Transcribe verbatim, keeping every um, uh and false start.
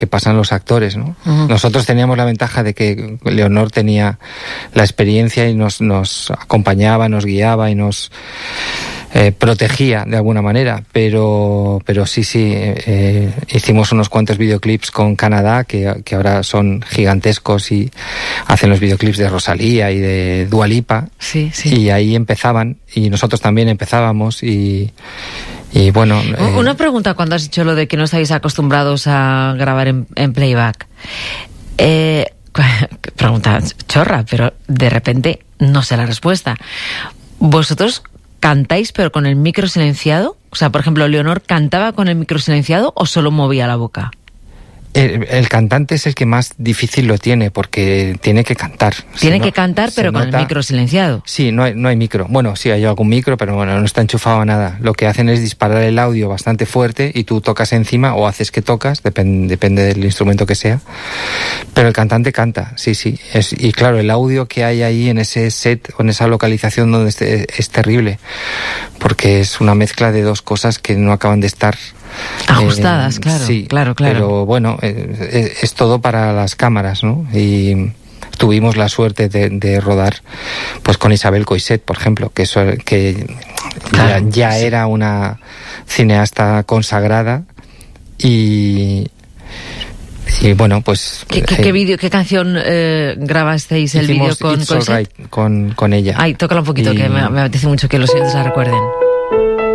que pasan los actores, ¿no? Uh-huh. Nosotros teníamos la ventaja de que Leonor tenía la experiencia y nos, nos acompañaba, nos guiaba y nos eh, protegía de alguna manera, pero, pero sí, sí, eh, hicimos unos cuantos videoclips con Canadá que, que ahora son gigantescos y hacen los videoclips de Rosalía y de Dua Lipa. Sí, sí. Y ahí empezaban y nosotros también empezábamos y Y bueno... Eh... Una pregunta cuando has dicho lo de que no estáis acostumbrados a grabar en, en playback. Eh, pregunta chorra, pero de repente no sé la respuesta. ¿Vosotros cantáis pero con el micro silenciado? O sea, por ejemplo, ¿Leonor cantaba con el micro silenciado o solo movía la boca? El, el cantante es el que más difícil lo tiene porque tiene que cantar. Tiene no, que cantar pero con nota... el micro silenciado. Sí, no hay, no hay micro. Bueno, sí hay algún micro, pero bueno, no está enchufado a nada. Lo que hacen es disparar el audio bastante fuerte y tú tocas encima o haces que tocas, depende, depende del instrumento que sea. Pero el cantante canta, sí, sí. Es, y claro, el audio que hay ahí en ese set o en esa localización donde es, es terrible porque es una mezcla de dos cosas que no acaban de estar ajustadas, eh, claro, sí, claro, claro. Pero bueno, eh, es, es todo para las cámaras, ¿no? Y tuvimos la suerte de, de rodar, pues con Isabel Coixet, por ejemplo, que eso, que claro, ya, ya sí. era una cineasta consagrada y y bueno, pues... ¿Qué, qué, eh, qué vídeo, qué canción eh, grabasteis el vídeo con Coixet? Con, con ella. Ay, tócala un poquito, y... que me, me apetece mucho que los oyentes la recuerden.